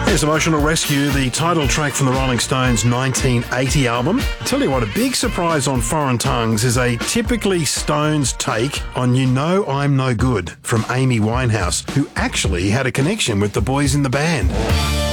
Here's Emotional Rescue, the title track from the Rolling Stones' 1980 album. Tell you what, a big surprise on Foreign Tongues is a typically Stones take on You Know I'm No Good from Amy Winehouse, who actually had a connection with the boys in the band.